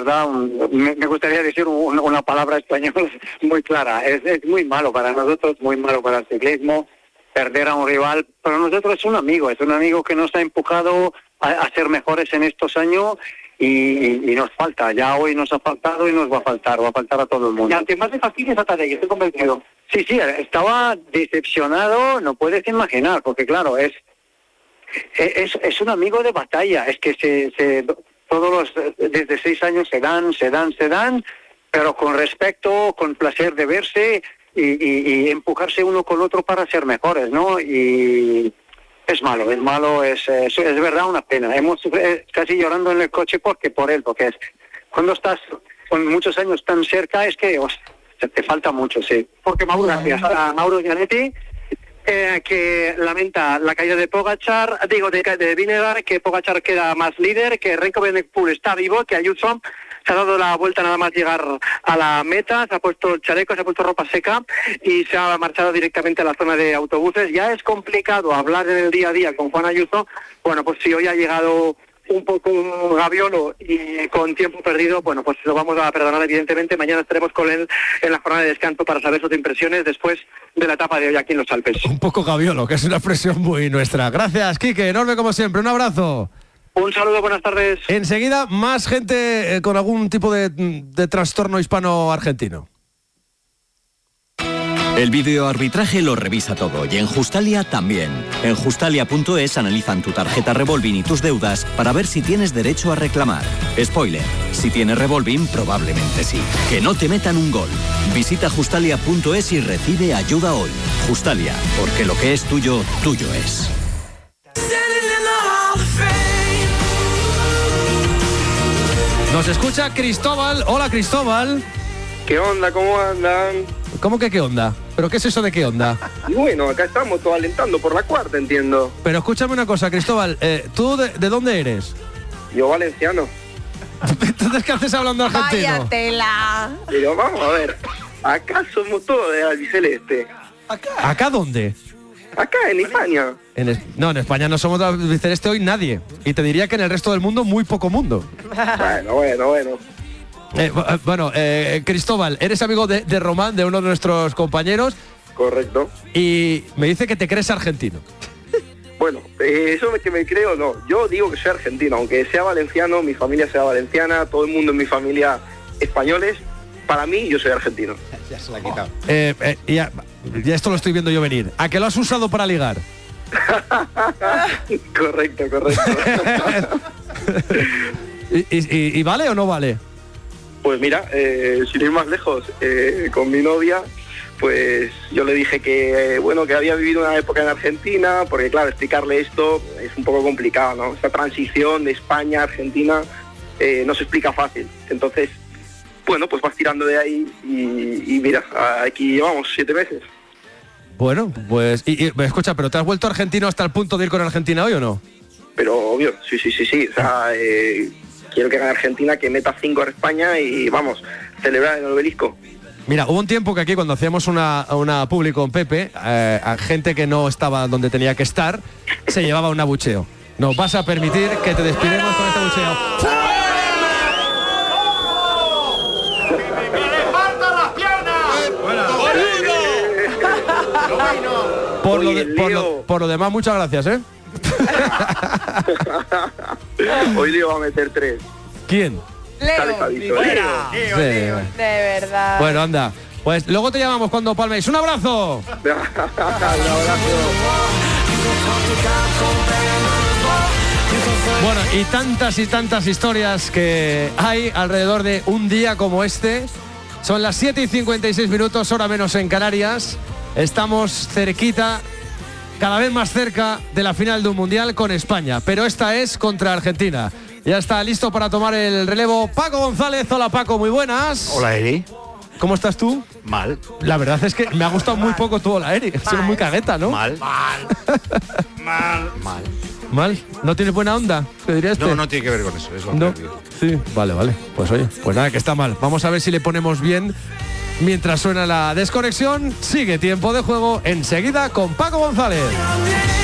verdad, me gustaría decir una palabra española muy clara. Es muy malo para nosotros, muy malo para el ciclismo, perder a un rival. Para nosotros es un amigo que nos ha empujado a ser mejores en estos años y nos falta. Ya hoy nos ha faltado y nos va a faltar a todo el mundo. Y ante más de fastidio es a Tadej, estoy convencido. Sí, estaba decepcionado, no puedes imaginar, porque claro, es un amigo de batalla, es que desde 6 años se dan, pero con respeto, con placer de verse y empujarse uno con otro para ser mejores, ¿no? Y es malo, es verdad una pena. Hemos casi llorando en el coche porque es cuando estás con muchos años tan cerca es que te falta mucho, sí. Porque gracias a Mauro Gianetti, que lamenta la caída de Pogačar, de Vingegaard, que Pogačar queda más líder, que Remco Evenepoel está vivo, que Ayuso se ha dado la vuelta nada más llegar a la meta, se ha puesto el chaleco, se ha puesto ropa seca y se ha marchado directamente a la zona de autobuses. Ya es complicado hablar en el día a día con Juan Ayuso. Bueno, pues si hoy ha llegado un poco gaviolo y con tiempo perdido, bueno, pues lo vamos a perdonar evidentemente. Mañana estaremos con él en la jornada de descanso para saber sus impresiones después de la etapa de hoy aquí en los Alpes. Un poco gaviolo, que es una expresión muy nuestra. Gracias, Quique, enorme como siempre, un abrazo. Un saludo, buenas tardes. Enseguida, más gente con algún tipo de trastorno hispano-argentino. El videoarbitraje lo revisa todo y en Justalia también. En Justalia.es analizan tu tarjeta Revolving y tus deudas para ver si tienes derecho a reclamar. Spoiler, si tienes Revolving probablemente sí. Que no te metan un gol. Visita Justalia.es y recibe ayuda hoy. Justalia, porque lo que es tuyo, tuyo es. Nos escucha Cristóbal. Hola, Cristóbal. ¿Qué onda? ¿Cómo andan? ¿Cómo que qué onda? ¿Pero qué es eso de qué onda? Y bueno, acá estamos todos alentando por la cuarta, entiendo. Pero escúchame una cosa, Cristóbal. ¿Tú de dónde eres? Yo valenciano. Entonces, ¿qué haces hablando argentino? Vaya tela. Pero vamos a ver, acá somos todos de albiceleste. ¿Acá dónde? Acá, en España. En España no somos de albiceleste hoy nadie. Y te diría que en el resto del mundo, muy poco mundo. Bueno. Cristóbal, eres amigo de Román, de uno de nuestros compañeros. Correcto. Y me dice que te crees argentino. Bueno, eso que me creo, no. Yo digo que soy argentino, aunque sea valenciano, mi familia sea valenciana, todo el mundo en mi familia españoles. Para mí, yo soy argentino. Ya se la ha quitado. Ya esto lo estoy viendo yo venir. ¿A qué lo has usado para ligar? Correcto. ¿Y vale o no vale? Pues mira, sin ir más lejos, con mi novia, pues yo le dije que que había vivido una época en Argentina, porque claro, explicarle esto es un poco complicado, ¿no? Esta transición de España a Argentina no se explica fácil. Entonces, bueno, pues vas tirando de ahí y mira, aquí llevamos 7 meses. Bueno, pues escucha, ¿pero te has vuelto argentino hasta el punto de ir con Argentina hoy o no? Pero obvio, sí. O sea, quiero que gane Argentina, que meta 5 a España y vamos, celebrar en el Obelisco. Mira, hubo un tiempo que aquí cuando hacíamos una publi con Pepe, a gente que no estaba donde tenía que estar, se llevaba un abucheo. Nos vas a permitir que te despidemos con este abucheo. Por lo demás, muchas gracias, ¿eh? Hoy Leo va a meter 3. ¿Quién? Leo. De verdad. Bueno, anda. Pues luego te llamamos cuando palméis. ¡Un abrazo! Un abrazo. Bueno, y tantas historias que hay alrededor de un día como este. Son las 7:56, hora menos en Canarias. Estamos cerquita, cada vez más cerca de la final de un mundial con España. Pero esta es contra Argentina. Ya está listo para tomar el relevo Paco González. Hola, Paco, muy buenas. Hola, Eri. ¿Cómo estás tú? Mal. La verdad es que me ha gustado muy poco tu hola, Eri. Ha sido muy cagueta, ¿no? Mal. ¿Mal? ¿No tienes buena onda? ¿Te diría este? No tiene que ver con eso. Es lo no. que Sí, vale. Pues oye, pues nada, que está mal. Vamos a ver si le ponemos bien mientras suena la desconexión. Sigue tiempo de juego enseguida con Paco González.